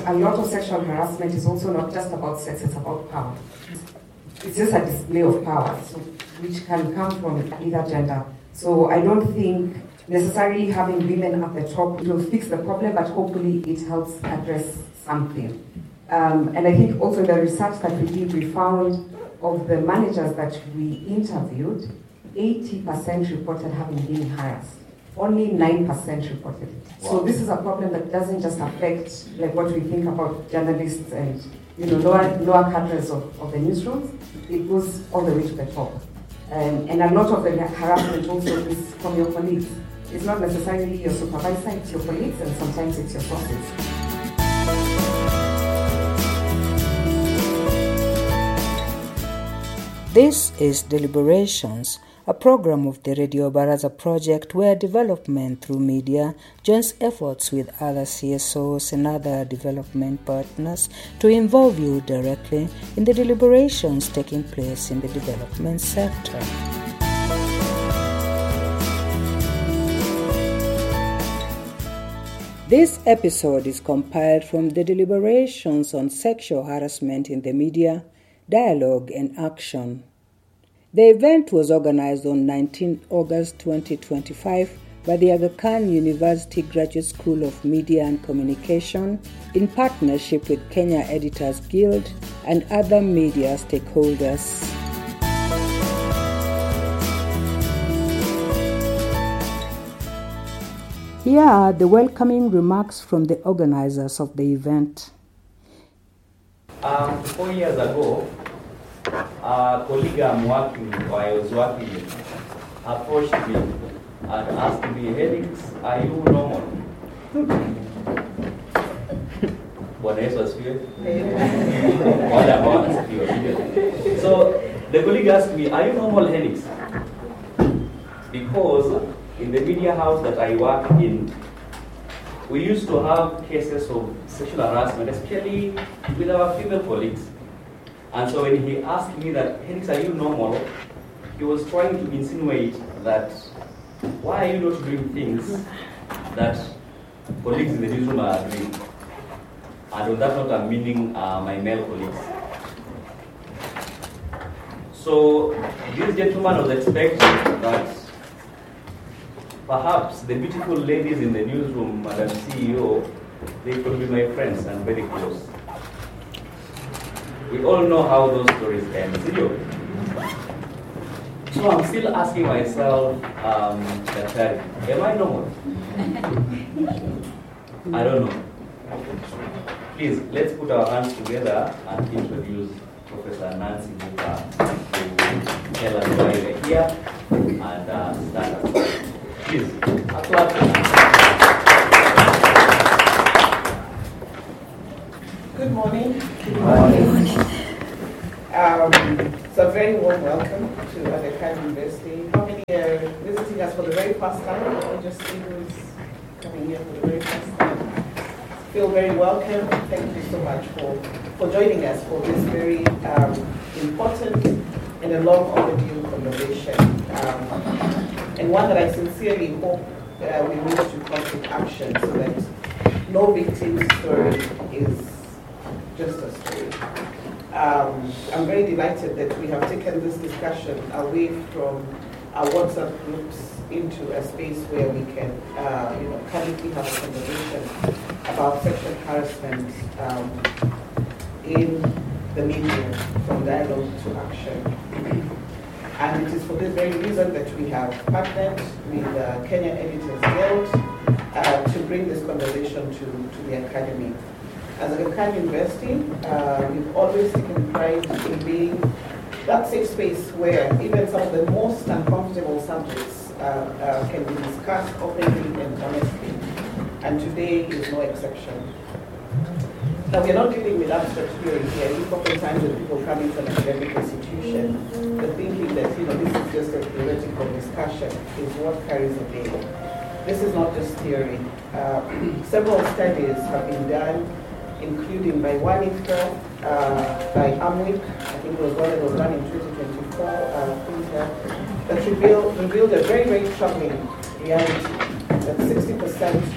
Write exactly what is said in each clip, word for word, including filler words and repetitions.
a lot of sexual harassment is also not just about sex, it's about power. It's just a display of power, so, which can come from either gender. So I don't think necessarily having women at the top will fix the problem, but hopefully it helps address something. Um, and I think also in the research that we did, we found of the managers that we interviewed, eighty percent reported having been harassed. Only nine percent reported it. Wow. So this is a problem that doesn't just affect like what we think about journalists and you know lower lower cadres of, of the newsrooms. It goes all the way to the top. Um, and a lot of the harassment also is from your colleagues. It's not necessarily your supervisor, it's your colleagues, and sometimes it's your bosses. This is Deliberations, a program of the Radio Baraza project where development through media joins efforts with other C S Os and other development partners to involve you directly in the deliberations taking place in the development sector. This episode is compiled from the deliberations on sexual harassment in the media, dialogue and action. The event was organized on nineteenth August twenty twenty-five by the Aga Khan University Graduate School of Media and Communication in partnership with Kenya Editors Guild and other media stakeholders. Here are the welcoming remarks from the organizers of the event. Um, four years ago, a colleague I'm working with, or I was working with, approached me and asked me, Helix, are you normal? Bwana Yesu asifiwe. Wale ambao wanasifiwa. So the colleague asked me, are you normal, Helix? Because in the media house that I work in, we used to have cases of sexual harassment, especially with our female colleagues. And so when he asked me that, Helix, are you normal? He was trying to insinuate that, why are you not doing things that colleagues in the newsroom are doing? And on that note, I'm meaning uh, my male colleagues. So this gentleman was expecting that perhaps the beautiful ladies in the newsroom, Madam C E O, they could be my friends and very close. We all know how those stories end. So I'm still asking myself, um, am I normal? I don't know. Please, let's put our hands together and introduce Professor Nancy Buka to tell us why we're here and uh, start us. Please, applaud. Good morning. Good morning. Um, so a very warm welcome to Aga Khan University. How many are visiting us for the very first time? Or just see who's coming here for the very first time? Feel very welcome. Thank you so much for, for joining us for this very um, important and a long overdue conversation. Um, and one that I sincerely hope uh, we move to concrete action so that no victim's story is just a story. Um, I'm very delighted that we have taken this discussion away from our WhatsApp groups into a space where we can, uh, you know, currently have a conversation about sexual harassment um, in the media, from dialogue to action. And it is for this very reason that we have partnered with uh, Kenya Editors Guild uh, to bring this conversation to, to the academy. As Aga Khan University, uh, we've always taken pride in being that safe space where even some of the most uncomfortable subjects uh, uh, can be discussed openly and honestly. And today is no exception. Now, we're not dealing with abstract theory here. I think oftentimes when people come into an academic institution, the thinking that, you know, this is just a theoretical discussion is what carries the day. This is not just theory. Uh, several studies have been done, including by WANIFCA, uh, by AMWIC, I think it was one that was done in twenty twenty-four, uh, that revealed, revealed a very, very troubling reality that sixty percent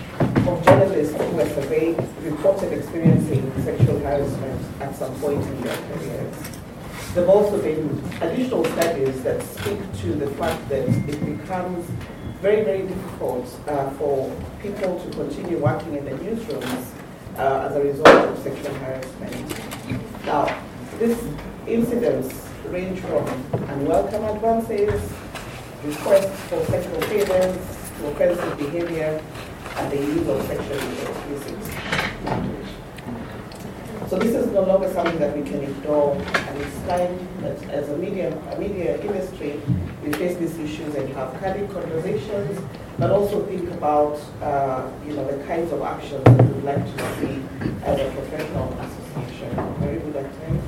of journalists who were surveyed reported experiencing sexual harassment at some point in their careers. There have also been additional studies that speak to the fact that it becomes very, very difficult uh, for people to continue working in the newsrooms uh, as a result of sexual harassment. Now, these incidents range from unwelcome advances, requests for sexual favors, to offensive behavior, and the use of sexually explicit language. So this is no longer something that we can ignore, and it's time that as a media, a media industry, we face these issues and have candid conversations, but also think about uh, you know, the kinds of actions that we'd like to see as a professional association. Very good at time.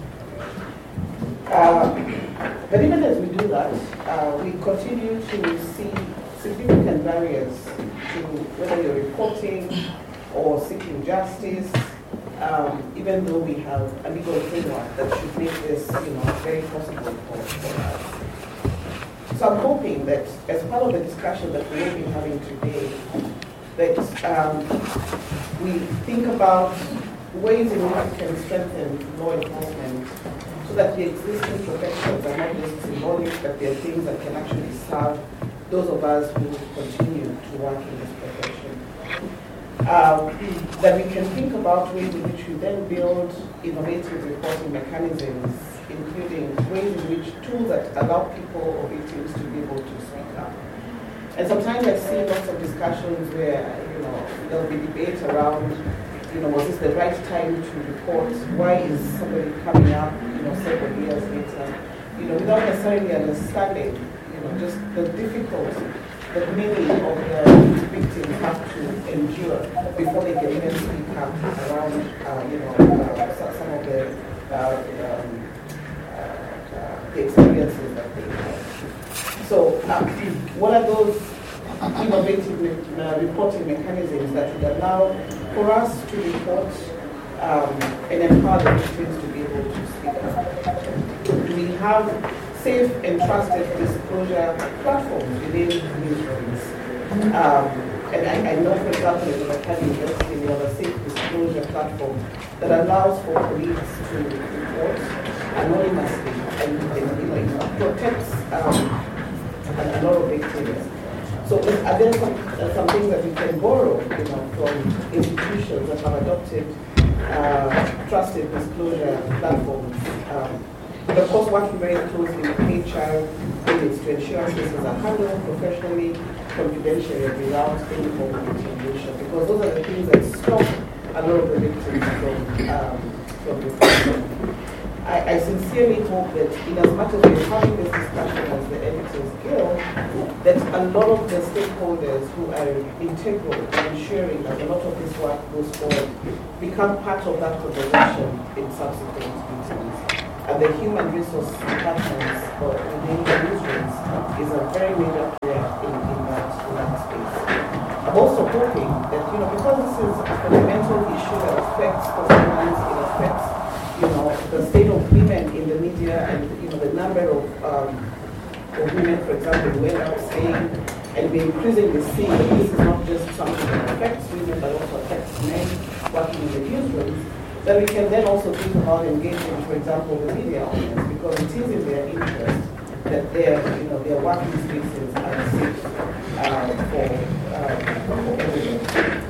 Uh, but even as we do that, uh, we continue to see significant barriers to whether you're reporting or seeking justice, um, even though we have a legal framework that should make this, you know, very possible for, for us. So I'm hoping that as part of the discussion that we will be having today, that um, we think about ways in which we can strengthen law enforcement so that the existing protections are not just symbolic, but they're things that can actually serve those of us who continue to work in this profession. Um, that we can think about ways in which we then build innovative reporting mechanisms, including ways in which tools that allow people or victims to be able to speak up. And sometimes I see lots of discussions where, you know, there'll be debate around, you know, was this the right time to report? Why is somebody coming up, you know, several years later? You know, without necessarily understanding, you know, just the difficulty that many of the victims have to endure before they can even speak up around, uh, you know, uh, some of the, uh, um, uh, uh, the experiences that they have. So, uh, what are those innovative uh, reporting mechanisms that would allow for us to report um, and empower the victims to be able to speak up? Do we have safe and trusted disclosure platforms within newsrooms? Um, and I, I know, for example, in the Makati University, we have a safe disclosure platform that allows for police to report anonymously, and, and you know, it protects um, a, a lot of victims. So are there some, uh, some things that we can borrow, you know, from institutions that have adopted uh, trusted disclosure platforms? Um, But of course, working very closely with H R units to ensure cases are handled professionally, confidentially, without any form of intimidation, because those are the things that stop a lot of the victims from, um, from reporting. I, I sincerely hope that in as much as we're having this discussion as the Editors Guild, that a lot of the stakeholders who are integral in ensuring that a lot of this work goes forward become part of that conversation in subsequent meetings. And the human resource departments uh, within the newsrooms is a very major player in, in, that, in that space. I'm also hoping that, you know, because this is a fundamental issue that affects performance, it affects, you know, the state of women in the media and, you know, the number of, um, of women, for example, who end up staying, and we're increasingly seeing that this is not just something that affects women, but also affects men working in the newsrooms. That we can then also think about engaging, for example, the media audience, because it is in their interest that their, you know, their working spaces are safe uh, for, uh, for everyone.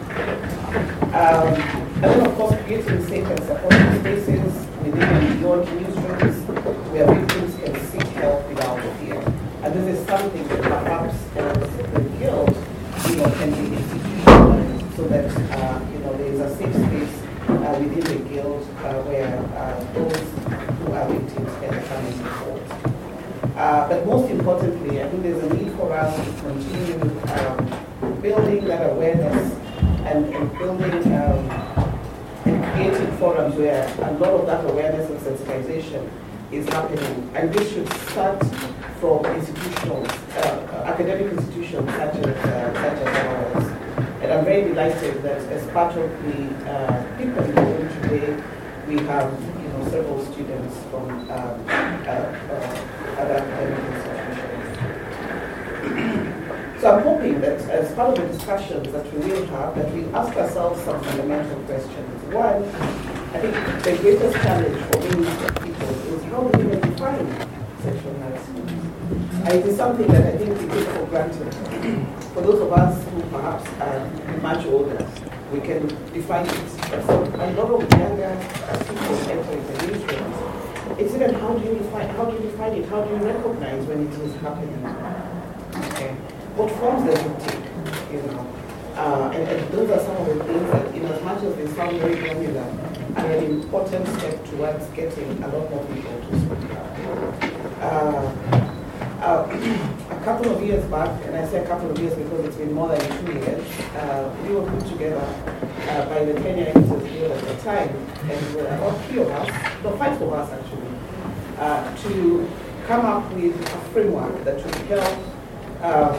Um, and then, of course, creating safe and supportive spaces within and beyond newsrooms where victims can seek help without fear. And this is something that perhaps as the Guild, you know, can be institutionalized so that uh, you know, there is a safe space Uh, within the Guild uh, where uh, those who are victims can come and support. Uh, but most importantly, I think there's a need for us to continue um, building that awareness and, and building um, and creating forums where a lot of that awareness and sensitization is happening. And this should start from institutions, uh, academic institutions such as, uh, such as ours. And I'm very delighted that as part of the uh, people in the room today, we have, you know, several students from um, uh, uh, other academic institutions. So I'm hoping that as part of the discussions that we will have, that we ask ourselves some fundamental questions. One, I think the greatest challenge for many people is how do we define sexual harassment? And it is something that I think we take for granted. For those of us who perhaps are much older, we can define it. But for a lot of younger people entering the newsrooms, it's even how do you define how do you define it? How do you recognize when it is happening? Okay. What forms does it take? You know, uh, and, and those are some of the things that, in as much as they sound very granular, are an important step towards getting a lot more people to speak up. Uh, uh, a couple of years back, and I say a couple of years because it's been more than two years, uh, we were put together uh, by the Kenya Editors Guild at the time, and there were about three of us, no, five of us actually, uh, to come up with a framework that would help uh,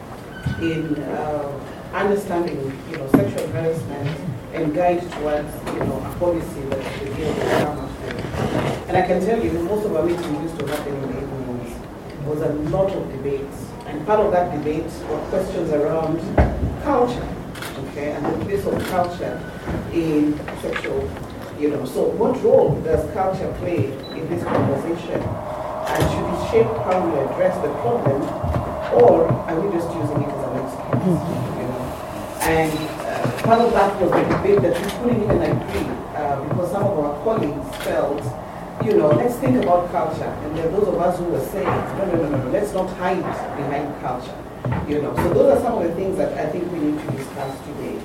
in uh, understanding, you know, sexual harassment and guide towards, you know, a policy that the guild will come up with. And I can tell you, most of our meetings used to happen in the evenings. There was a lot of debates, and part of that debate were questions around culture, okay, and the place of culture in sexual, you know. So, what role does culture play in this conversation? And should it shape how we address the problem, or are we just using it as an excuse? You know? And uh, part of that was the debate that we couldn't even agree uh, because some of our colleagues felt, you know, let's think about culture. And there are those of us who were saying, no, no, no, no, no, let's not hide behind culture. You know, so those are some of the things that I think we need to discuss today.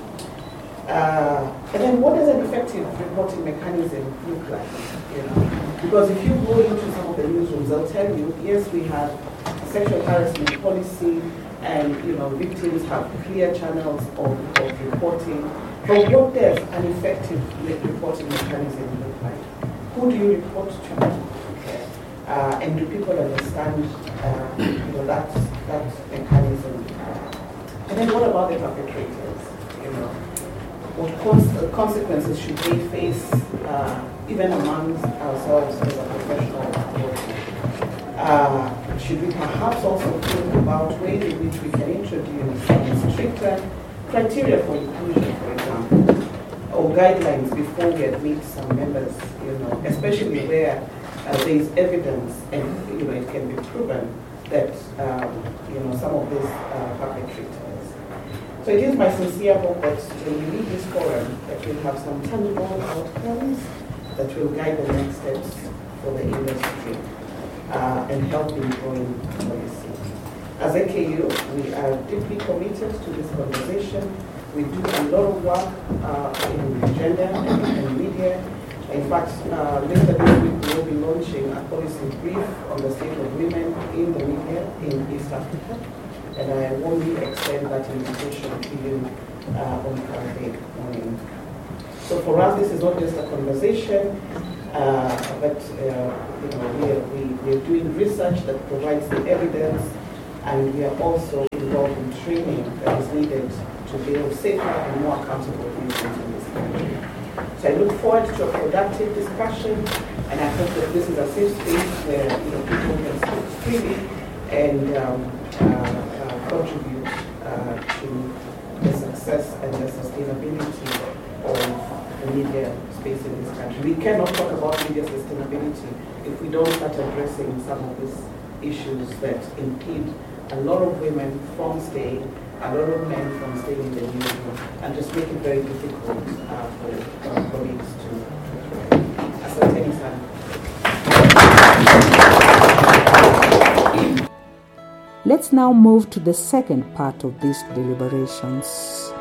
Uh, and then what does an effective reporting mechanism look like? You know, because if you go into some of the newsrooms, they'll tell you, yes, we have a sexual harassment policy, and you know, victims have clear channels of, of reporting. But what does an effective reporting mechanism look like? Who do you report to? Okay. Uh, and do people understand uh, you know, that that mechanism? And then what about the perpetrators? You know, what cons- consequences should they face, uh, even amongst ourselves as a professional worker? Uh, should we perhaps also think about ways in which we can introduce some stricter criteria for inclusion, for example, or guidelines before we admit some members, you know, especially where uh, there is evidence and, you know, it can be proven that, um, you know, some of these uh, perpetrators. So it is my sincere hope that when we leave this forum, that we'll have some tangible outcomes that will guide the next steps for the industry uh, and help in growing policy. As A K U, we are deeply committed to this conversation. We do a lot of work uh, in gender and, and media. In fact, uh, later this week we will be launching a policy brief on the state of women in the media in East Africa. And I warmly extend that invitation to you uh, on Friday morning. So for us, this is not just a conversation, uh, but uh, you know, we are, we, we are doing research that provides the evidence, and we are also involved in training that is needed to build safer and more accountable communities in this country. So I look forward to a productive discussion, and I hope that this is a safe space where, you know, people can speak freely and um, uh, contribute uh, to the success and the sustainability of the media space in this country. We cannot talk about media sustainability if we don't start addressing some of these issues that impede a lot of women from staying, a lot of men from staying in the newsroom, and just make it very difficult uh, for our colleagues to. Asanteni sana. Let's now move to the second part of these deliberations.